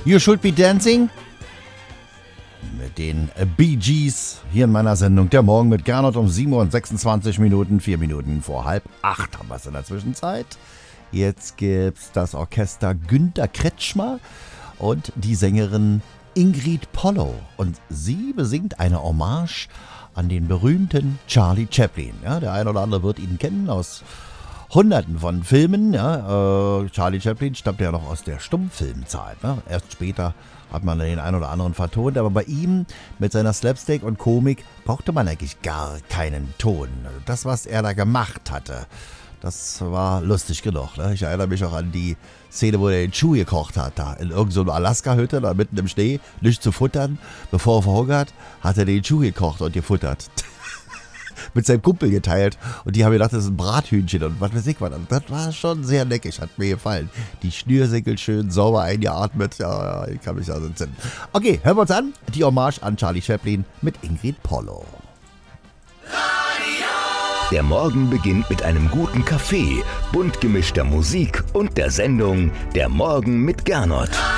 You Should Be Dancing mit den Bee Gees hier in meiner Sendung Der Morgen mit Gernot um 7:26 Uhr, 4 Minuten vor 7:30 haben wir es in der Zwischenzeit. Jetzt gibt's das Orchester Günter Kretschmer und die Sängerin Ingrid Polow. Und sie besingt eine Hommage an den berühmten Charlie Chaplin. Ja, der eine oder andere wird ihn kennen aus Hunderten von Filmen. Ja. Charlie Chaplin stammt ja noch aus der Stummfilmzeit. Ne? Erst später hat man den einen oder anderen vertont. Aber bei ihm mit seiner Slapstick und Komik brauchte man eigentlich gar keinen Ton. Das, was er da gemacht hatte, das war lustig genug. Ne? Ich erinnere mich auch an die Szene, wo er den Schuh gekocht hat. Da in irgendeiner Alaska-Hütte, da mitten im Schnee, nichts zu futtern. Bevor er verhungert, hat er den Schuh gekocht und gefuttert. Mit seinem Kumpel geteilt. Und die haben gedacht, das ist ein Brathühnchen und was weiß ich was. Das war schon sehr leckig, hat mir gefallen. Die Schnürsenkel schön sauber eingeatmet. Ja, ich kann mich also entsinnen. Okay, hören wir uns an. Die Hommage an Charlie Chaplin mit Ingrid Polow. Der Morgen beginnt mit einem guten Kaffee, bunt gemischter Musik und der Sendung Der Morgen mit Gernot.